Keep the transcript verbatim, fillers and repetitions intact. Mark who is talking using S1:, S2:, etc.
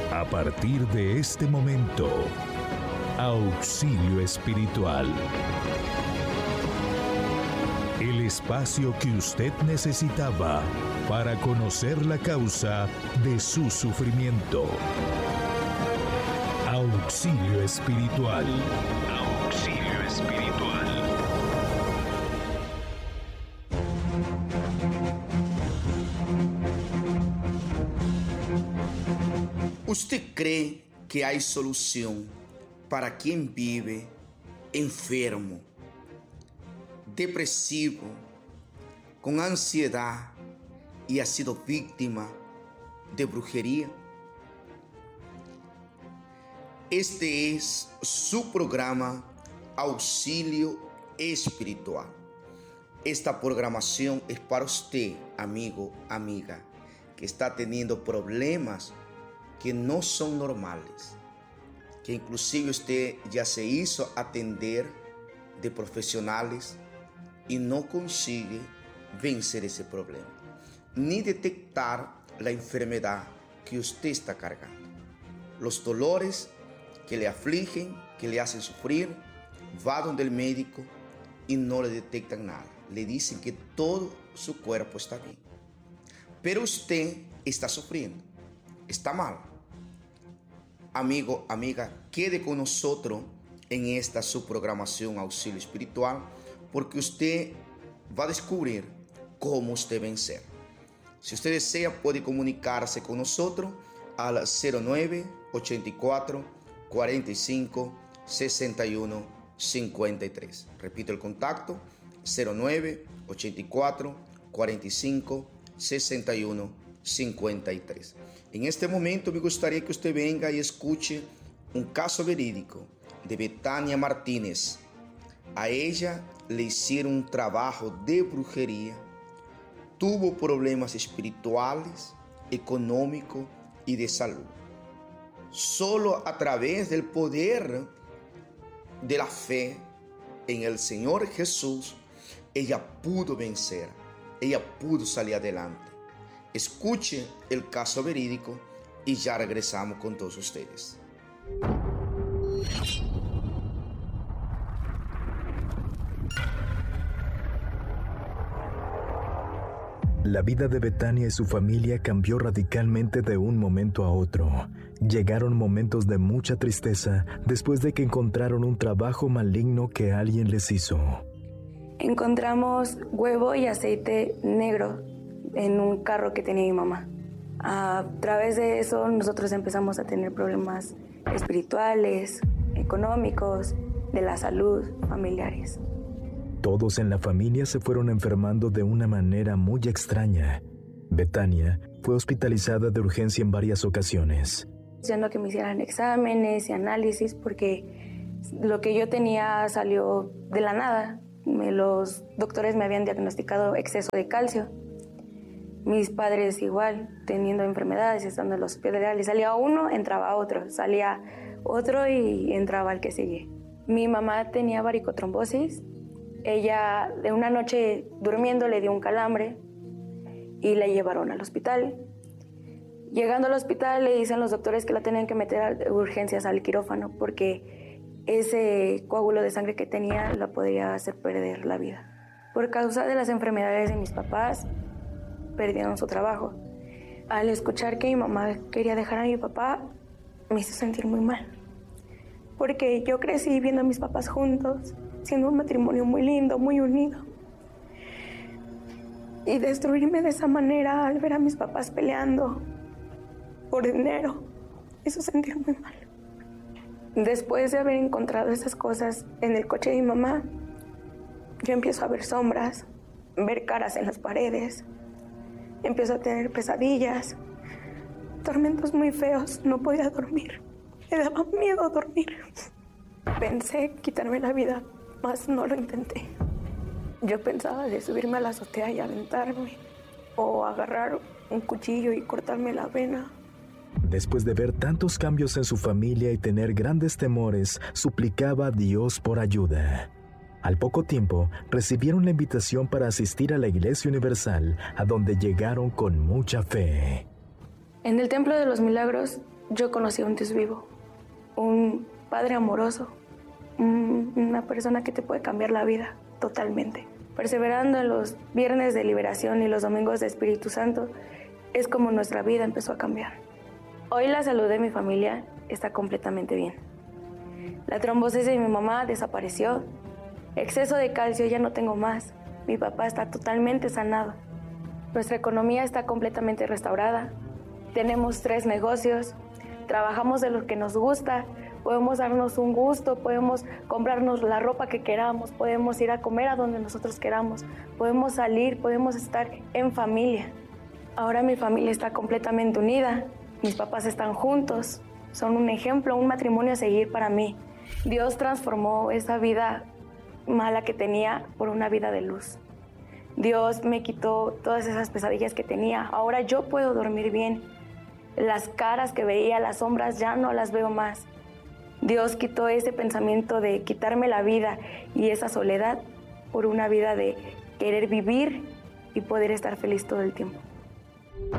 S1: A partir de este momento, Auxilio Espiritual. El espacio que usted necesitaba para conocer la causa de su sufrimiento. Auxilio Espiritual. Auxilio Espiritual.
S2: ¿Usted cree que hay solución para quien vive enfermo, depresivo, con ansiedad y ha sido víctima de brujería? Este es su programa Auxilio Espiritual. Esta programación es para usted, amigo, amiga, que está teniendo problemas que no son normales, que inclusive usted ya se hizo atender de profesionales y no consigue vencer ese problema, ni detectar la enfermedad que usted está cargando. Los dolores que le afligen, que le hacen sufrir, va donde el médico y no le detectan nada. Le dicen que todo su cuerpo está bien, pero usted está sufriendo, está mal. Amigo, amiga, quede con nosotros en esta subprogramación Auxilio Espiritual, porque usted va a descubrir cómo usted vencer. Si usted desea, puede comunicarse con nosotros al cero nueve, ochenta y cuatro, cuarenta y cinco, sesenta y uno, cincuenta y tres. Repito el contacto, cero nueve, ochenta y cuatro, cuarenta y cinco, sesenta y uno, cincuenta y tres. En este momento me gustaría que usted venga y escuche un caso verídico de Betania Martínez. A ella le hicieron un trabajo de brujería, tuvo problemas espirituales, económicos y de salud. Solo a través del poder de la fe en el Señor Jesús, ella pudo vencer, ella pudo salir adelante. Escuche el caso verídico y ya regresamos con todos ustedes.
S1: La vida de Betania y su familia cambió radicalmente de un momento a otro. Llegaron momentos de mucha tristeza después de que encontraron un trabajo maligno que alguien les hizo.
S3: Encontramos huevo y aceite negro en un carro que tenía mi mamá. A través de eso nosotros empezamos a tener problemas espirituales, económicos, de la salud, familiares.
S1: Todos en la familia se fueron enfermando de una manera muy extraña. Betania fue hospitalizada de urgencia en varias ocasiones.
S3: Haciendo que me hicieran exámenes y análisis porque lo que yo tenía salió de la nada. Me, los doctores me habían diagnosticado exceso de calcio. Mis padres igual, teniendo enfermedades, estando en los hospitales. Salía uno, entraba otro. Salía otro y entraba el que sigue. Mi mamá tenía varicotrombosis. Ella de una noche durmiendo le dio un calambre y la llevaron al hospital. Llegando al hospital le dicen los doctores que la tenían que meter a urgencias al quirófano porque ese coágulo de sangre que tenía la podía hacer perder la vida. Por causa de las enfermedades de mis papás, perdieron su trabajo. Al escuchar que mi mamá quería dejar a mi papá, me hizo sentir muy mal. Porque yo crecí viendo a mis papás juntos, siendo un matrimonio muy lindo, muy unido. Y destruirme de esa manera al ver a mis papás peleando por dinero, me hizo sentir muy mal. Después de haber encontrado esas cosas en el coche de mi mamá, yo empiezo a ver sombras, ver caras en las paredes. Empiezo a tener pesadillas, tormentos muy feos, no podía dormir. Me daba miedo dormir. Pensé quitarme la vida, mas no lo intenté. Yo pensaba de subirme a la azotea y aventarme, o agarrar un cuchillo y cortarme la vena.
S1: Después de ver tantos cambios en su familia y tener grandes temores, suplicaba a Dios por ayuda. Al poco tiempo, recibieron la invitación para asistir a la Iglesia Universal, a donde llegaron con mucha fe.
S3: En el Templo de los Milagros yo conocí a un Dios vivo, un Padre amoroso, un, una persona que te puede cambiar la vida totalmente. Perseverando en los viernes de liberación y los domingos de Espíritu Santo, es como nuestra vida empezó a cambiar. Hoy la salud de mi familia está completamente bien. La trombosis de mi mamá desapareció. Exceso de calcio ya no tengo más. Mi papá está totalmente sanado. Nuestra economía está completamente restaurada. Tenemos tres negocios. Trabajamos de lo que nos gusta. Podemos darnos un gusto, podemos comprarnos la ropa que queramos, podemos ir a comer a donde nosotros queramos, podemos salir, podemos estar en familia. Ahora mi familia está completamente unida, mis papás están juntos, son un ejemplo, un matrimonio a seguir para mí. Dios transformó esa vida mala que tenía por una vida de luz. Dios me quitó todas esas pesadillas que tenía, ahora yo puedo dormir bien. Las caras que veía, las sombras, ya no las veo más. Dios quitó ese pensamiento de quitarme la vida y esa soledad por una vida de querer vivir y poder estar feliz todo el tiempo.